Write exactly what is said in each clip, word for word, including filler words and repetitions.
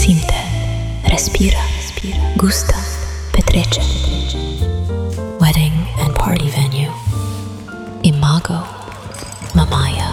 Simte, respiră, gustă, petrece. Wedding and party venue. Imago Mamaia.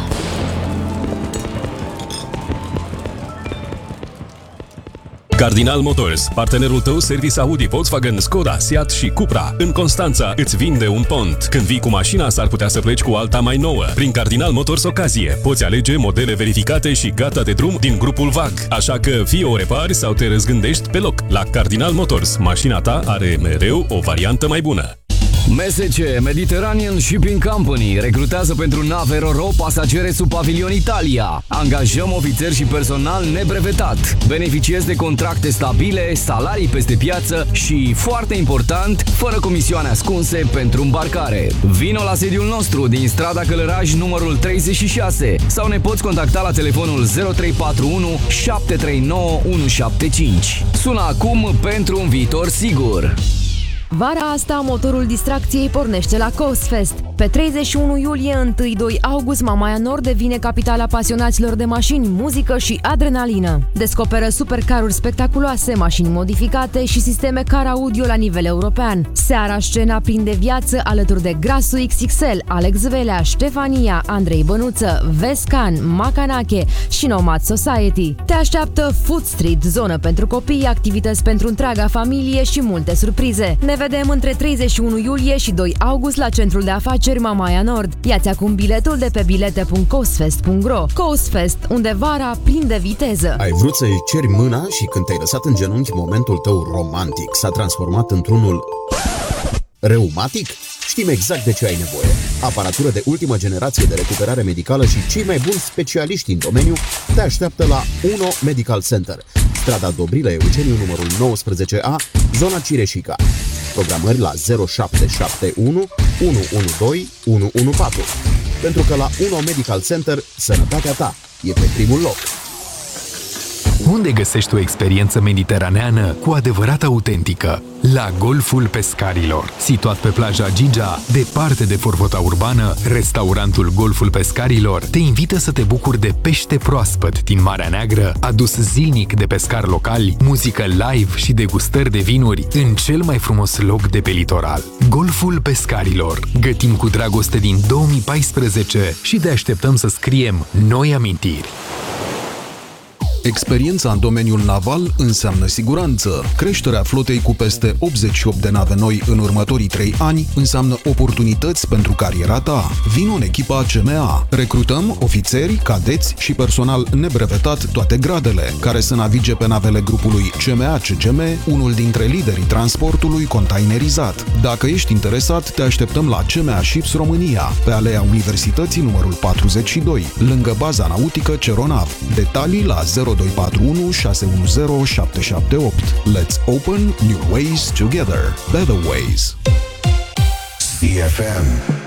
Cardinal Motors, partenerul tău Service Audi, Volkswagen, Skoda, Seat și Cupra. În Constanța îți vinde un Pont. Când vii cu mașina, s-ar putea să pleci cu alta mai nouă. Prin Cardinal Motors Ocazie poți alege modele verificate și gata de drum din grupul V A G. Așa că fie o repari sau te răzgândești pe loc. La Cardinal Motors, mașina ta are mereu o variantă mai bună. M S C Mediterranean Shipping Company recrutează pentru nave Ro-Ro pasagere sub pavilion Italia. Angajăm ofițeri și personal nebrevetat. Beneficiezi de contracte stabile, salarii peste piață și, foarte important, fără comisioane ascunse pentru îmbarcare. Vino la sediul nostru din strada Călăraj numărul treizeci și șase sau ne poți contacta la telefonul zero trei patru unu șapte trei nouă unu șapte cinci. Sună acum pentru un viitor sigur. Vara asta, motorul distracției pornește la Coast Fest. Pe treizeci și unu iulie - unu doi august, Mamaia Nord devine capitala pasionaților de mașini, muzică și adrenalină. Descoperă supercaruri spectaculoase, mașini modificate și sisteme car audio la nivel european. Seara scena prinde viață alături de Grasu X X L, Alex Velea, Ștefania, Andrei Bănuță, Vescan, Macanache și Nomad Society. Te așteaptă Food Street, zonă pentru copii, activități pentru întreaga familie și multe surprize. Ne vedem între treizeci și unu iulie și doi august la centrul de afaceri Mamaia Nord. Ia-ți acum biletul de pe bilete punct coastfest punct ro. Coast Fest, unde vara prinde viteză. Ai vrut să-i ceri mâna și când te-ai lăsat în genunchi, momentul tău romantic s-a transformat într-unul reumatic? Știm exact de ce ai nevoie. Aparatură de ultimă generație de recuperare medicală și cei mai buni specialiști în domeniu te așteaptă la Uno Medical Center, strada Dobrilă Euceniu, numărul nouăsprezece A, zona Cireșica. Programări la zero șapte șapte unu unu unu doi unu unu patru. Pentru că la Uno Medical Center, sănătatea ta e pe primul loc. Unde găsești o experiență mediteraneană cu adevărat autentică? La Golful Pescarilor. Situat pe plaja Gigea, departe de forfota urbană, restaurantul Golful Pescarilor te invită să te bucuri de pește proaspăt din Marea Neagră, adus zilnic de pescari locali, muzică live și degustări de vinuri în cel mai frumos loc de pe litoral. Golful Pescarilor. Gătim cu dragoste din două mii paisprezece și te așteptăm să scriem noi amintiri. Experiența în domeniul naval înseamnă siguranță. Creșterea flotei cu peste optzeci și opt de nave noi în următorii trei ani înseamnă oportunități pentru cariera ta. Vino în echipa C M A. Recrutăm ofițeri, cadeți și personal nebrevetat toate gradele, care să navige pe navele grupului C M A C G M, unul dintre liderii transportului containerizat. Dacă ești interesat, te așteptăm la C M A Ships România, pe Alea Universității numărul patruzeci și doi, lângă baza nautică Ceronav. Detalii la zero doi patru unu șase unu zero șapte șapte opt. Let's open new ways together. Better ways. C F M